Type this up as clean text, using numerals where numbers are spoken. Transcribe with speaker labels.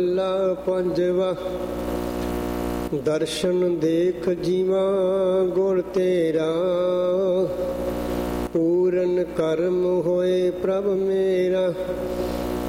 Speaker 1: ਮਹੱਲਾ ਪੰਜਵਾ। ਦਰਸ਼ਨ ਦੇਖ ਜੀਵਾ ਗੁਰ ਤੇਰਾ, ਪੂਰਨ ਕਰਮ ਹੋਏ ਪ੍ਰਭ ਮੇਰਾ।